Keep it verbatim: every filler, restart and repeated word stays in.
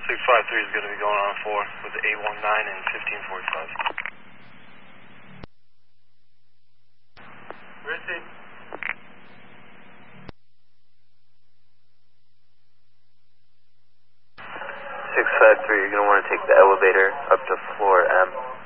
six five three is going to be going on four with the eight one nine and fifteen forty-five. Receive. six five three, you're going to want to take the elevator up to floor M.